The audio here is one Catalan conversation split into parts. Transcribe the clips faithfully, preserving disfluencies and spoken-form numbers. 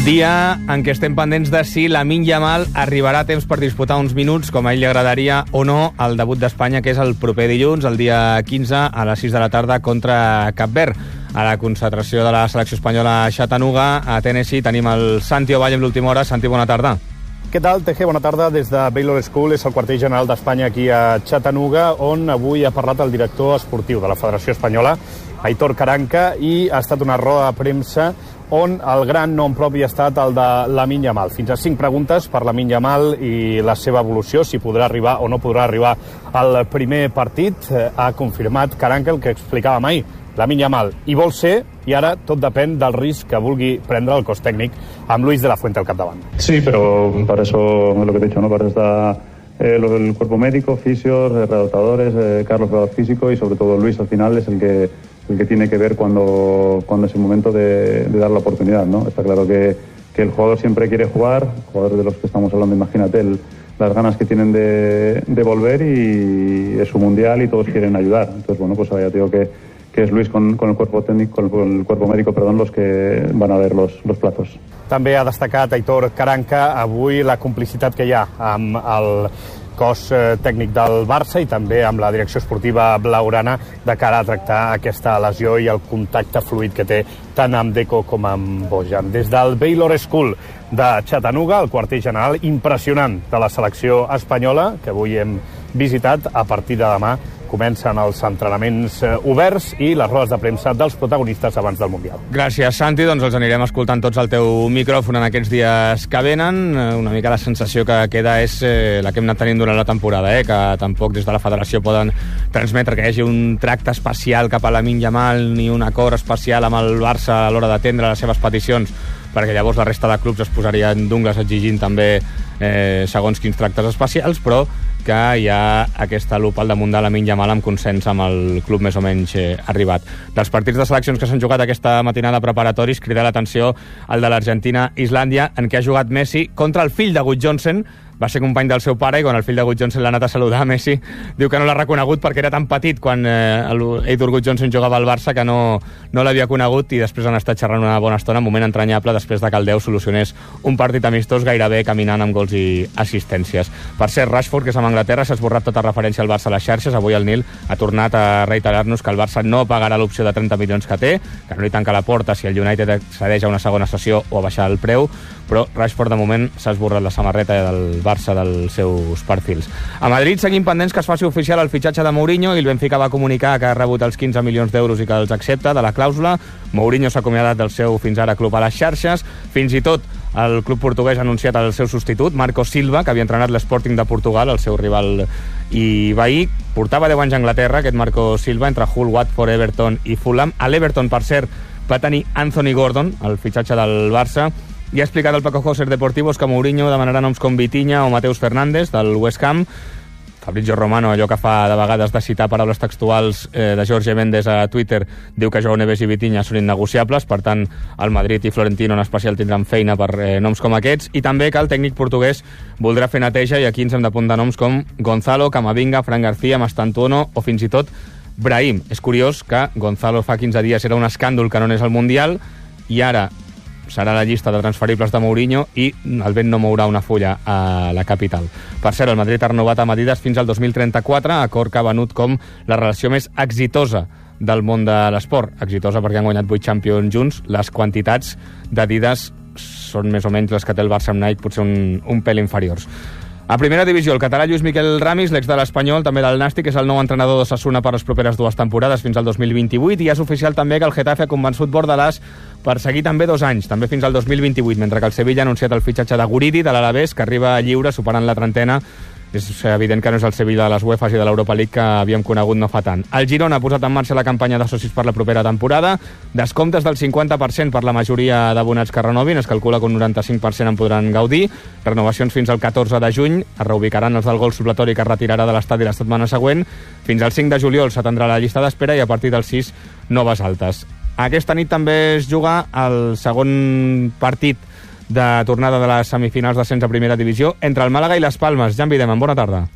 Dia en què estem pendents de si Lamine Yamal arribarà a temps per disputar uns minuts, com a ell li agradaria o no, al debut d'Espanya, que és el proper dilluns, el dia quinze, a les sis de la tarda, contra Cap Verd. A la concentració de la selecció espanyola a Chattanooga, a Tennessee, tenim el Santi Ovalle amb l'última hora. Santi, bona tarda. Què tal, Teje? Bona tarda des de Baylor School, és el quarter general d'Espanya aquí a Chattanooga, on avui ha parlat el director esportiu de la Federació Espanyola, Aitor Karanka, i ha estat una roda de premsa on el gran nom propi ha estat el de Lamine Yamal. Fins a cinc preguntes per Lamine Yamal i la seva evolució, si podrà arribar o no podrà arribar al primer partit. Ha confirmat Karanka el que explicava mai. Lamine Yamal hi vol ser, i ara tot depèn del risc que vulgui prendre el cos tècnic amb Luis de la Fuente al capdavant. Sí, pero para eso es lo que te he dicho, ¿no? Para eso está eh, el cuerpo médico, fisios, eh, readaptadores, eh, Carlos, preparador físico, y sobre todo Luis al final es el que el que tiene que ver cuando, cuando es el momento de, de dar la oportunidad, ¿no? Está claro que, que el jugador siempre quiere jugar, jugadores de los que estamos hablando, imagínate, el, las ganas que tienen de, de volver, y es su mundial y todos quieren ayudar. Entonces, bueno, pues ya te digo que, que es Luis con, con el cuerpo técnico, con el cuerpo médico, perdón, los que van a ver los, los platos. També ha destacat Aitor Karanka avui la complicitat que hi ha amb el cos tècnic del Barça i també amb la direcció esportiva blaugrana de cara a tractar aquesta lesió i el contacte fluid que té tant amb Deco com amb Bojan. Des del Baylor School de Chattanooga, el quarter general impressionant de la selecció espanyola, que avui hem visitat. A partir de demà comencen els entrenaments oberts i les rodes de premsa dels protagonistes abans del Mundial. Gràcies, Santi. Doncs els anirem escoltant tots al teu micròfon en aquests dies que venen. Una mica la sensació que queda és eh, la que hem anat tenint durant la temporada, eh? Que tampoc des de la federació poden transmetre que hi hagi un tracte especial cap a Lamine Yamal ni un acord especial amb el Barça a l'hora d'atendre les seves peticions, perquè llavors la resta de clubs es posarien d'ungles exigint també eh, segons quins tractes especials, però que hi ha aquesta lupa al damunt de Lamine Yamal amb consens amb el club més o menys eh, arribat. Dels partits de seleccions que s'han jugat aquesta matinada preparatoris, crida l'atenció el de l'Argentina-Islàndia, en què ha jugat Messi contra el fill de Wood Johnson. Va ser company del seu pare, i quan el fill de Wood Johnson l'ha anat a saludar, Messi diu que no l'ha reconegut perquè era tan petit quan eh, Eidur Wood Johnson jugava al Barça que no, no l'havia conegut, i després han estat xerrant una bona estona, un moment entranyable després de que el Déu solucionés un partit amistós gairebé caminant amb gols i assistències. Per cert, Rashford, que és amb Anglaterra, s'ha esborrat tota referència al Barça a les xarxes. Avui el Nil ha tornat a reiterar-nos que el Barça no pagarà l'opció de trenta milions que té, que no li tanca la porta si el United accedeix a una segona sessió o a baixar el preu, però Rashford de moment s'ha esborrat la samarreta del Barça dels seus perfils. A Madrid seguim pendents que es faci oficial el fitxatge de Mourinho, i el Benfica va comunicar que ha rebut els quinze milions d'euros i que els accepta de la clàusula. Mourinho s'ha acomiadat del seu fins ara club a les xarxes. Fins i tot el club portuguès ha anunciat el seu substitut, Marco Silva, que havia entrenat l'Sporting de Portugal, el seu rival i veí. Portava deu anys a Anglaterra, aquest Marco Silva, entre Hull, Watford, Everton i Fulham. A l'Everton, per cert, va tenir Anthony Gordon, el fitxatge del Barça. I ha explicat el Paco Joser Deportivos que Mourinho demanarà noms com Vitinha o Mateus Fernández del West Ham. Fabrizio Romano, allò que fa de vegades de citar paraules textuals eh, de Jorge Mendes a Twitter, diu que Joao Neves i Vitinha són innegociables, per tant el Madrid i Florentino en especial tindran feina per eh, noms com aquests, i també que el tècnic portuguès voldrà fer neteja, i aquí ens hem d'apuntar noms com Gonzalo, Camavinga, Fran García, Mastantuono o fins i tot Brahim. És curiós que Gonzalo fa quinze dies era un escàndol que no anés al Mundial, i ara serà la llista de transferibles de Mourinho i el vent no mourà una fulla a la capital. Per cert, el Madrid ha renovat amb Adidas fins al dos mil trenta-quatre, acord que ha venut com la relació més exitosa del món de l'esport. Exitosa perquè han guanyat vuit Champions junts. Les quantitats d'Adidas són més o menys les que té el Barça amb Nike, potser un, un pèl inferiors. A primera divisió, el català Lluís Miquel Ramis, l'ex de l'Espanyol, també del Nàstic, és el nou entrenador d'Osasuna per les properes dues temporades fins al dos mil vint-i-vuit, i és oficial també que el Getafe ha convençut Bordalàs per seguir també dos anys, també fins al dos mil vint-i-vuit, mentre que el Sevilla ha anunciat el fitxatge de Guridi, de l'Alavés, que arriba lliure superant la trentena. És evident que no és el Sevilla de les UEFAs i de l'Europa League que havíem conegut no fa tant. El Girona ha posat en marxa la campanya de socis per la propera temporada. Descomptes del cinquanta per cent per la majoria d'abonats que renovin. Es calcula que un noranta-cinc per cent en podran gaudir. Renovacions fins al catorze de juny. Es reubicaran els del gol supletori que es retirarà de l'estadi la setmana següent. Fins al cinc de juliol s'atendrà la llista d'espera, i a partir del sis, noves altes. Aquesta nit també es juga el segon partit de tornada de les semifinals d'ascens a primera divisió entre el Màlaga i les Palmes. Jan Videman, bona tarda.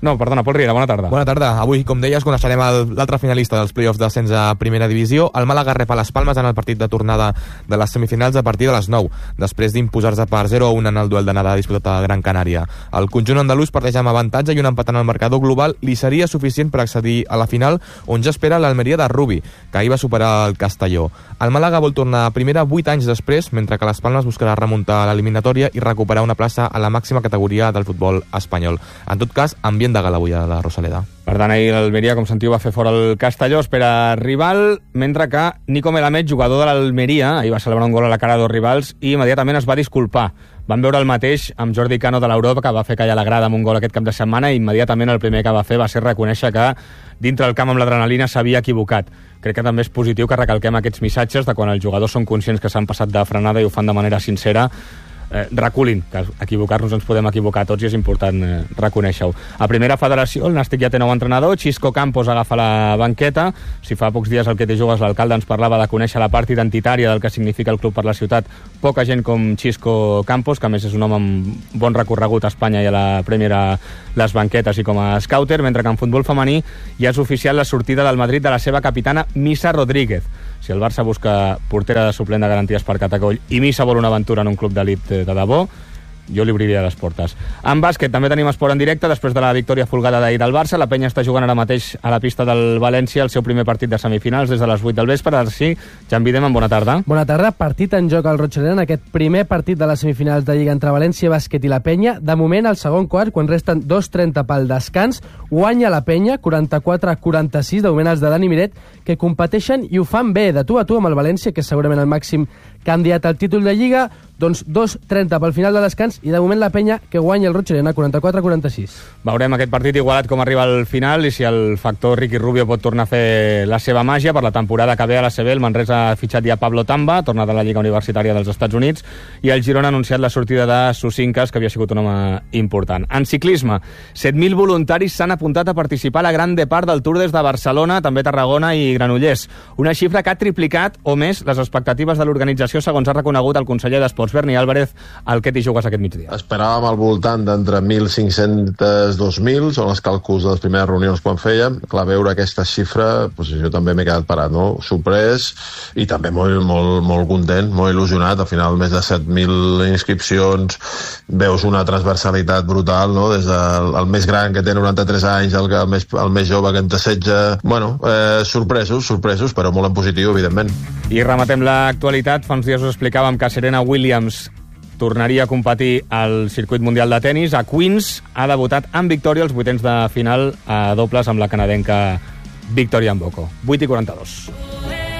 No, perdona, Pol Riera, bona tarda. Bona tarda. Avui, com deies, coneixerem l'altre finalista dels play-offs d'ascens a primera divisió. El Màlaga rep a les Palmes en el partit de tornada de les semifinals a partir de les nou, després d'imposar-se per zero a un en el duel d'anada disputat a Gran Canària. El conjunt andalús parteix amb avantatge i un empat en el marcador global li seria suficient per accedir a la final, on ja espera l'Almeria de Rubi, que ahir va superar el Castelló. El Màlaga vol tornar a primera vuit anys després, mentre que les Palmes buscarà remuntar a l'eliminatòria i recuperar una plaça a la màxima categoria del futbol espanyol. En tot cas, ambient de gala avui a la Rosaleda. Per tant, ahir l'Almeria, com sentiu, va fer fora el Castelló, espera rival, mentre que Nico Melamed, jugador de l'Almeria, ahir va celebrar un gol a la cara dels rivals i immediatament es va disculpar. Van veure el mateix amb Jordi Cano de l'Europa, que va fer callar la grada amb un gol aquest cap de setmana, i immediatament el primer que va fer va ser reconèixer que dintre del camp amb l'adrenalina s'havia equivocat. Crec que també és positiu que recalquem aquests missatges de quan els jugadors són conscients que s'han passat de frenada i ho fan de manera sincera. Eh, reculin, que equivocar-nos ens podem equivocar tots i és important eh, reconèixer-ho. A primera federació, el Nàstic ja té nou entrenador, Xisco Campos agafa la banqueta. Si fa pocs dies el que té jugues l'alcalde ens parlava de conèixer la part identitària del que significa el club per la ciutat, poca gent com Xisco Campos, que a més és un home amb bon recorregut a Espanya i a la Premier a les banquetes i com a scouter, mentre que en futbol femení ja és oficial la sortida del Madrid de la seva capitana Missa Rodríguez. Si el Barça busca portera de suplent de garanties per Catacoll i Missa vol una aventura en un club d'elit de debò, jo li obriria les portes. En bàsquet també tenim esport en directe. Després de la victòria folgada d'ahir del Barça, la penya està jugant ara mateix a la pista del València el seu primer partit de semifinals des de les vuit del vespre. Ara sí, Jan Videm, bona tarda. Bona tarda. Partit en joc al Rochelena en aquest primer partit de les semifinals de Lliga entre València Bàsquet i la penya. De moment, al segon quart, quan resten dos trenta pel descans, guanya la penya quaranta-quatre a quaranta-sis. De moment els de Dani Miret, que competeixen i ho fan bé, de tu a tu amb el València, que és segurament el màxim candidat al títol de Lliga. Doncs dos trenta pel final de descans i de moment la penya que guanya el Rochelena quaranta-quatre a quaranta-sis. Veurem aquest partit igualat com arriba al final i si el factor Ricky Rubio pot tornar a fer la seva màgia. Per la temporada que ve a la C B, el Manresa ha fitxat ja Pablo Tamba, tornat a la Lliga Universitària dels Estats Units, i el Girona ha anunciat la sortida de Susincas, que havia sigut un home important. En ciclisme, set mil voluntaris s'han apuntat a participar a la gran depart del Tour des de Barcelona, també Tarragona i Granollers. Una xifra que ha triplicat o més les expectatives de l'organització, segons ha reconegut el conseller d'Esports Berni Álvarez, al que t'hi jugues aquest migdia. Esperàvem al voltant d'entre mil cinc-cents i dos mil, són els càlculs de les primeres reunions quan fèiem. Clar, veure aquesta xifra, doncs jo també m'he quedat parat, no? Sorprès i també molt, molt, molt content, molt il·lusionat. Al final, més de set mil inscripcions, veus una transversalitat brutal, no? Des del el més gran, que té noranta-tres anys, el, el, més, el més jove, que en té setze. Bueno, eh, sorpresos, sorpresos, però molt en positiu, evidentment. I rematem l'actualitat. Fa uns dies us explicàvem que Serena Williams tornaria a competir al circuit mundial de tennis. A Queens ha debutat en victòria als vuitens de final a dobles amb la canadenca Victoria Mboko. vuit i quaranta-dos.